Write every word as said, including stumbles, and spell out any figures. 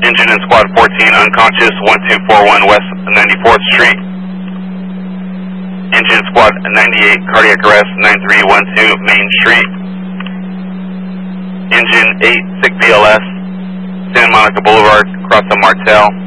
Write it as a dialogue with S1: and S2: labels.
S1: Engine in Squad fourteen unconscious, one two four one West ninety-fourth Street. Engine Squad ninety-eight cardiac arrest, nine three one two Main Street. Engine eight sick B L S, Santa Monica Boulevard, across the Martel.